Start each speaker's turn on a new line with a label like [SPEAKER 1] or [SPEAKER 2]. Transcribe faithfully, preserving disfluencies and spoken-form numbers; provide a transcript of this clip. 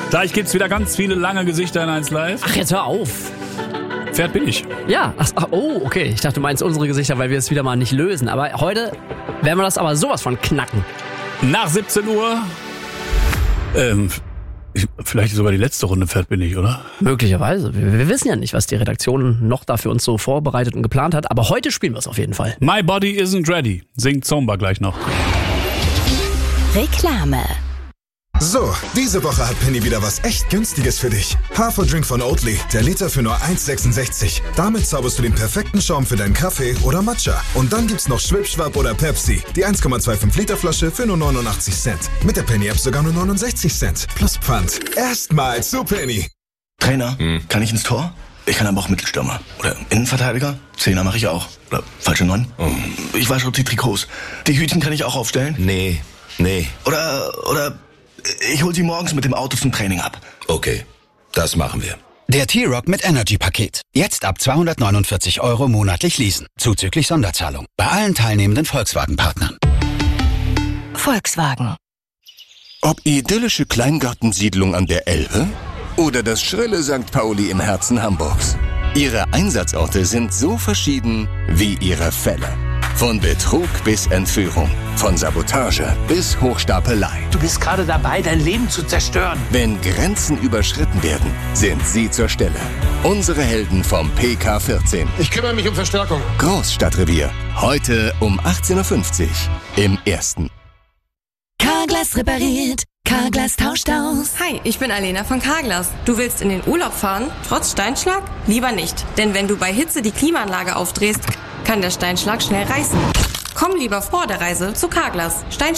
[SPEAKER 1] Gleich gibt's wieder ganz viele lange Gesichter in eins Live.
[SPEAKER 2] Ach, jetzt hör auf.
[SPEAKER 1] Pferd bin ich.
[SPEAKER 2] Ja, ach, ach, oh, okay. Ich dachte, du meinst unsere Gesichter, weil wir es wieder mal nicht lösen. Aber heute werden wir das aber sowas von knacken.
[SPEAKER 1] Nach siebzehn Uhr. Ähm, ich, vielleicht sogar die letzte Runde Pferd bin ich, oder?
[SPEAKER 2] Möglicherweise. Wir, wir wissen ja nicht, was die Redaktion noch da für uns so vorbereitet und geplant hat. Aber heute spielen wir es auf jeden Fall.
[SPEAKER 1] My Body Isn't Ready. Singt Zomba gleich noch.
[SPEAKER 3] Reklame.
[SPEAKER 4] So, diese Woche hat Penny wieder was echt Günstiges für dich. Haferdrink von Oatly, der Liter für nur eins sechsundsechzig. Damit zauberst du den perfekten Schaum für deinen Kaffee oder Matcha. Und dann gibt's noch Schwipschwap oder Pepsi, die eins Komma fünfundzwanzig Liter Flasche für nur neunundachtzig Cent. Mit der Penny-App sogar nur neunundsechzig Cent. Plus Pfand. Erstmal zu Penny.
[SPEAKER 5] Trainer, hm. kann ich ins Tor? Ich kann aber auch Mittelstürmer. Oder Innenverteidiger? Zehner mache ich auch. Oder falsche Neun? Oh. Ich wasche auch die Trikots. Die Hütchen kann ich auch aufstellen?
[SPEAKER 6] Nee, nee.
[SPEAKER 5] Oder, oder... Ich hol sie morgens mit dem Auto zum Training ab.
[SPEAKER 6] Okay, das machen wir.
[SPEAKER 7] Der T-Rock mit Energy-Paket. Jetzt ab zweihundertneunundvierzig Euro monatlich leasen. Zuzüglich Sonderzahlung. Bei allen teilnehmenden Volkswagen-Partnern.
[SPEAKER 3] Volkswagen.
[SPEAKER 8] Ob idyllische Kleingartensiedlung an der Elbe oder das schrille Sankt Pauli im Herzen Hamburgs. Ihre Einsatzorte sind so verschieden wie ihre Fälle. Von Betrug bis Entführung, von Sabotage bis Hochstapelei.
[SPEAKER 9] Du bist gerade dabei, dein Leben zu zerstören.
[SPEAKER 8] Wenn Grenzen überschritten werden, sind sie zur Stelle. Unsere Helden vom P K vierzehn.
[SPEAKER 10] Ich kümmere mich um Verstärkung.
[SPEAKER 8] Großstadtrevier. Heute um achtzehn Uhr fünfzig im Ersten.
[SPEAKER 3] Carglass repariert. Carglass tauscht aus.
[SPEAKER 11] Hi, ich bin Alena von Carglass. Du willst in den Urlaub fahren, trotz Steinschlag? Lieber nicht, denn wenn du bei Hitze die Klimaanlage aufdrehst, kann der Steinschlag schnell reißen. Komm lieber vor der Reise zu Carglass. Stein